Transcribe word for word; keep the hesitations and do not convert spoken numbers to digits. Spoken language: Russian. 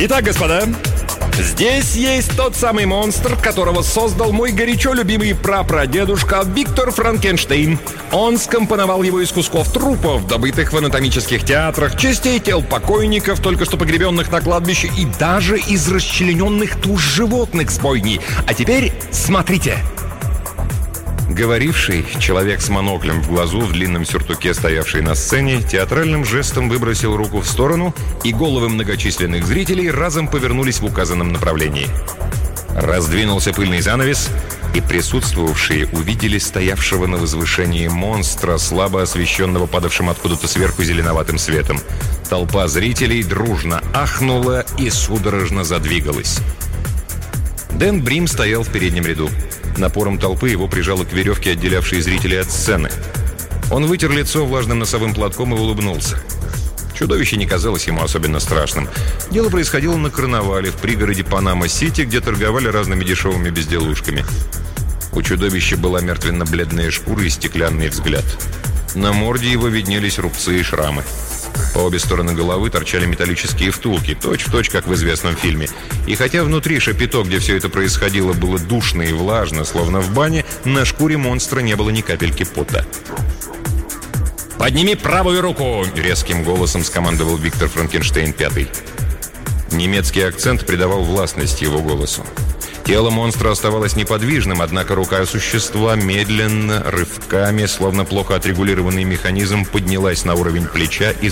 Итак, господа, здесь есть тот самый монстр, которого создал мой горячо любимый прапрадедушка Виктор Франкенштейн. Он скомпоновал его из кусков трупов, добытых в анатомических театрах, частей тел покойников, только что погребенных на кладбище, и даже из расчлененных туш животных с бойней. А теперь смотрите. Говоривший, человек с моноклем в глазу, в длинном сюртуке, стоявший на сцене, театральным жестом выбросил руку в сторону, и головы многочисленных зрителей разом повернулись в указанном направлении. Раздвинулся пыльный занавес, и присутствовавшие увидели стоявшего на возвышении монстра, слабо освещенного падавшим откуда-то сверху зеленоватым светом. Толпа зрителей дружно ахнула и судорожно задвигалась. Дэн Брим стоял в переднем ряду. Напором толпы его прижало к веревке, отделявшей зрителей от сцены. Он вытер лицо влажным носовым платком и улыбнулся. Чудовище не казалось ему особенно страшным. Дело происходило на карнавале в пригороде Панама-Сити, где торговали разными дешевыми безделушками. У чудовища была мертвенно-бледная шкура и стеклянный взгляд. На морде его виднелись рубцы и шрамы. По обе стороны головы торчали металлические втулки, точь-в-точь, как в известном фильме. И хотя внутри шапито, где все это происходило, было душно и влажно, словно в бане, на шкуре монстра не было ни капельки пота. «Подними правую руку!» — резким голосом скомандовал Виктор Франкенштейн пятый. Немецкий акцент придавал властность его голосу. Тело монстра оставалось неподвижным, однако рука существа медленно, рывками, словно плохо отрегулированный механизм, поднялась на уровень плеча и